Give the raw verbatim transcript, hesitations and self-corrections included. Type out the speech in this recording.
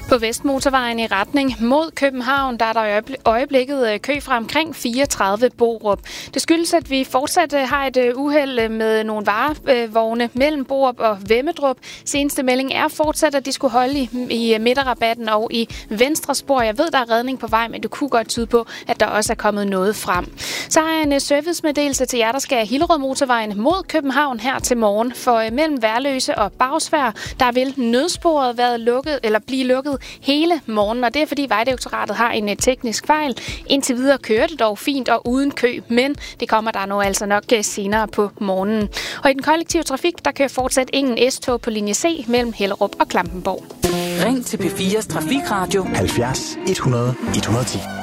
På Vestmotorvejen i retning mod København, der er der i øjeblikket kø fra omkring fireogtredive Borup. Det skyldes, at vi fortsat har et uheld med nogle varevogne mellem Borup og Vemmedrup. Seneste melding er fortsat, at de skulle holde i, i midterrabatten og i venstre spor. Jeg ved, der er redning på vej, men det kunne godt tyde på, at der også er kommet noget frem. Så har jeg en servicemeddelelse til jer, der skal Hillerød Motorvejen mod København her til morgen. For mellem Værløse og Bagsværd, der vil nødsporet været lukket, eller blive lukket hele morgen, og det er fordi Vejdirektoratet har en teknisk fejl. Indtil videre kører det dog fint og uden kø, men det kommer der nu altså nok senere på morgenen. Og i den kollektive trafik, der kører fortsat ingen S-tog på linje C mellem Hellerup og Klampenborg. Ring til P fires Trafikradio halvfjerds et hundrede et hundrede og ti.